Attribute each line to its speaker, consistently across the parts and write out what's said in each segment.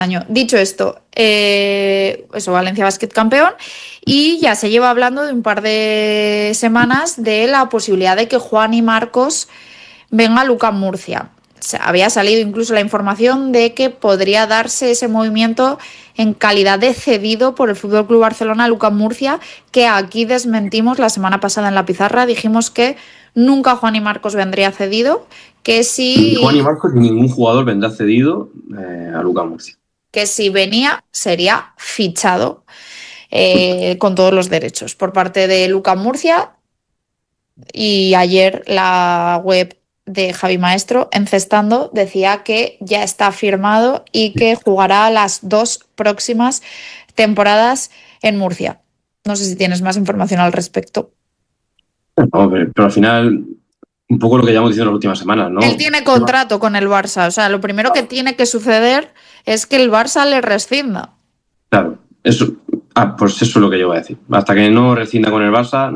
Speaker 1: año. Dicho esto, eso, Valencia Basket campeón, y ya se lleva hablando de un par de semanas de la posibilidad de que Juan y Marcos venga a Lucas Murcia. O sea, había salido incluso la información de que podría darse ese movimiento en calidad de cedido por el Fútbol Club Barcelona a Lucas Murcia, que aquí desmentimos la semana pasada en la pizarra. Dijimos que nunca Juan y Marcos vendría cedido, que
Speaker 2: Ni Juan y
Speaker 1: si,
Speaker 2: Marcos ni ningún jugador vendrá cedido a Lucas Murcia.
Speaker 1: que si venía sería fichado con todos los derechos por parte de Lucas Murcia. Y ayer la web de Javi Maestro, Encestando, decía que ya está firmado y que jugará las 2 próximas temporadas en Murcia. No sé si tienes más información al respecto.
Speaker 2: No, pero al final, un poco lo que llevamos diciendo las últimas semanas,
Speaker 1: Él
Speaker 2: ¿no?
Speaker 1: tiene contrato con el Barça, o sea, lo primero que tiene que suceder es que el Barça le rescinda.
Speaker 2: Claro, eso, pues eso es lo que yo voy a decir. Hasta que no rescinda con el Barça,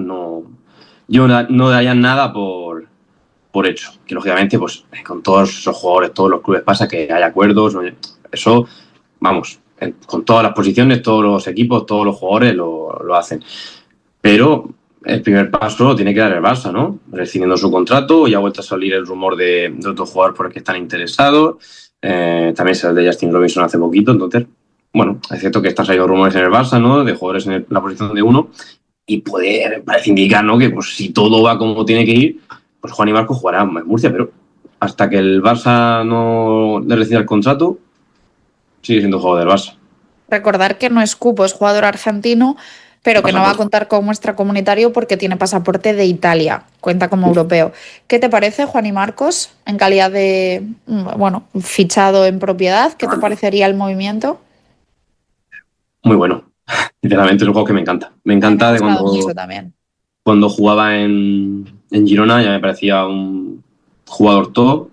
Speaker 2: no daría nada por hecho. Que lógicamente, pues con todos esos jugadores, todos los clubes pasa que hay acuerdos. Eso, vamos, con todas las posiciones, todos los equipos, todos los jugadores lo hacen. Pero el primer paso lo tiene que dar el Barça, ¿no? Rescindiendo su contrato, ya ha vuelto a salir el rumor de otros jugadores por el que están interesados. También se el de Justin Robinson hace poquito, entonces, bueno, es cierto que están saliendo rumores en el Barça, ¿no? De jugadores en la posición de uno, y parece indicar, ¿no? Que pues si todo va como tiene que ir, pues Juan y Marco jugarán en Murcia, pero hasta que el Barça no le rescinda el contrato, sigue siendo jugador del Barça.
Speaker 1: Recordar que no es cupo, es jugador argentino, pero que no va a
Speaker 2: Pasaporte.
Speaker 1: contar como extracomunitario porque tiene pasaporte de Italia, cuenta como europeo. ¿Qué te parece, Juan y Marcos, en calidad de, bueno, fichado en propiedad? ¿Qué te parecería el movimiento?
Speaker 2: Muy bueno. Sinceramente es un juego que me encanta. Me
Speaker 1: A mí me ha
Speaker 2: encanta de
Speaker 1: gustado mucho también.
Speaker 2: cuando jugaba en Girona, ya me parecía un jugador top.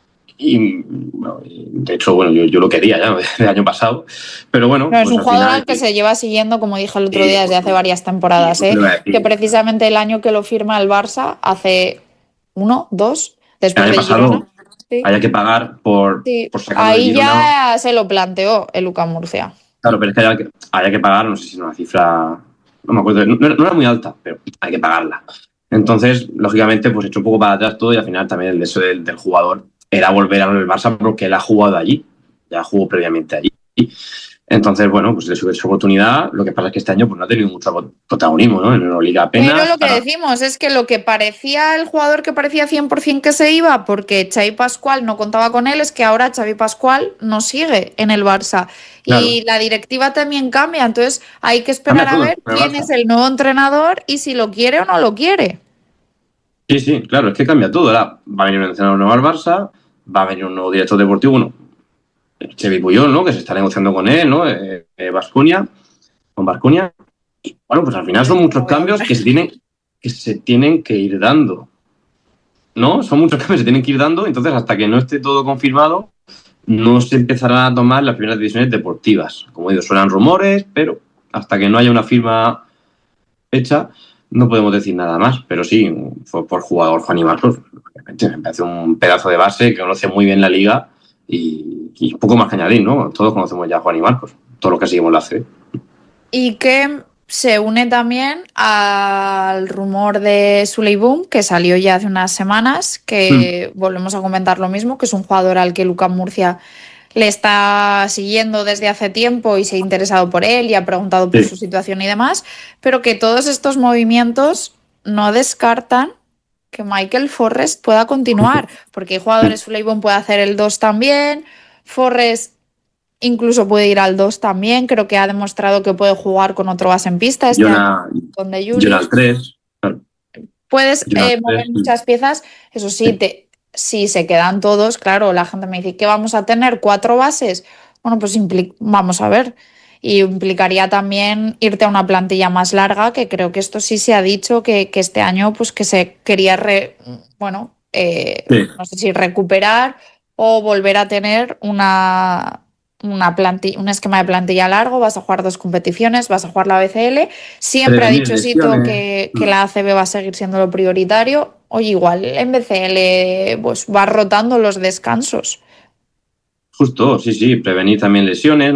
Speaker 2: Y bueno, de hecho, bueno, yo lo quería ya el año pasado. Pero bueno,
Speaker 1: No, es
Speaker 2: pues
Speaker 1: un
Speaker 2: al
Speaker 1: jugador
Speaker 2: final,
Speaker 1: al que se lleva siguiendo, como dije el otro día, desde hace varias temporadas,
Speaker 2: pues te lo voy a
Speaker 1: que
Speaker 2: decir.
Speaker 1: precisamente el año que lo firma el Barça, hace uno, dos,
Speaker 2: El
Speaker 1: después
Speaker 2: año
Speaker 1: de Girona.
Speaker 2: pasado
Speaker 1: Sí.
Speaker 2: haya que pagar
Speaker 1: Sí,
Speaker 2: por sacarlo de
Speaker 1: ahí
Speaker 2: Girona.
Speaker 1: ya se lo planteó el Lucas Murcia.
Speaker 2: Claro, pero es que haya que pagar, no sé si es una cifra, no me acuerdo, no era muy alta, pero hay que pagarla. Entonces, lógicamente, pues echó un poco para atrás todo y al final también el deseo del jugador era volver al Barça porque él ha jugado allí, ya jugó previamente allí. Entonces, bueno, pues le su oportunidad. Lo que pasa es que este año pues, no ha tenido mucho protagonismo, ¿no? En Euroliga
Speaker 1: Pero
Speaker 2: apenas.
Speaker 1: lo que decimos es que lo que parecía el jugador que parecía 100% que se iba porque Xavi Pascual no contaba con él, es que ahora Xavi Pascual no sigue en el Barça.
Speaker 2: Claro,
Speaker 1: Y la directiva también cambia, entonces hay que esperar
Speaker 2: cambia
Speaker 1: a
Speaker 2: todo
Speaker 1: ver
Speaker 2: en el
Speaker 1: quién es
Speaker 2: Barça.
Speaker 1: el nuevo entrenador y si lo quiere o no lo quiere.
Speaker 2: Sí, sí, claro, es que cambia todo. Ahora va a venir un entrenador nuevo al Barça, va a venir un nuevo director deportivo, bueno, Xavi Puyol, ¿no? Que se está negociando con él, ¿no? Baskonia, con Baskonia. Y bueno, pues al final
Speaker 1: De
Speaker 2: son
Speaker 1: esto no
Speaker 2: muchos
Speaker 1: voy a
Speaker 2: cambios
Speaker 1: hablar.
Speaker 2: que se tienen que ir dando, ¿no? Son muchos cambios que se tienen que ir dando, entonces hasta que no esté todo confirmado, no se empezarán a tomar las primeras decisiones deportivas. Como digo, suenan rumores, pero hasta que no haya una firma hecha, no podemos decir nada más. Pero sí, fue por jugador Juan y Marcos. Me parece un pedazo de base que conoce muy bien la liga y un poco más que añadir, ¿no? Todos conocemos ya a Juan y Marcos, todos los que seguimos la CB.
Speaker 1: Y que se une también al rumor de Suley Boom, que salió ya hace unas semanas, que volvemos a comentar lo mismo, que es un jugador al que Lucas Murcia le está siguiendo desde hace tiempo y se ha interesado por él y ha preguntado por su
Speaker 2: Sí.
Speaker 1: situación y demás, pero que todos estos movimientos no descartan que Michael Forrest pueda continuar, porque hay jugadores, Suley Boom puede hacer el 2 también, Forrest incluso puede ir al 2 también, creo que ha demostrado que puede jugar con otro base en pista este año
Speaker 2: Jonah,
Speaker 1: con De
Speaker 2: Jonah
Speaker 1: Julius.
Speaker 2: 3. Claro.
Speaker 1: Puedes
Speaker 2: Jonah 3.
Speaker 1: mover muchas piezas, eso sí,
Speaker 2: Sí.
Speaker 1: si se quedan todos, claro, la gente me dice que vamos a tener 4 bases. Bueno, pues vamos a ver. Y implicaría también irte a una plantilla más larga, que creo que esto sí se ha dicho que este año pues que se quería, bueno,
Speaker 2: Sí.
Speaker 1: no sé si recuperar o volver a tener un esquema de plantilla largo, vas a jugar 2 competiciones, vas a jugar la BCL. Siempre ha
Speaker 2: Prevenir
Speaker 1: dicho Sito
Speaker 2: lesiones.
Speaker 1: que la ACB va a seguir siendo lo prioritario. Oye, igual en BCL pues va rotando los descansos.
Speaker 2: Justo, sí, prevenir también lesiones.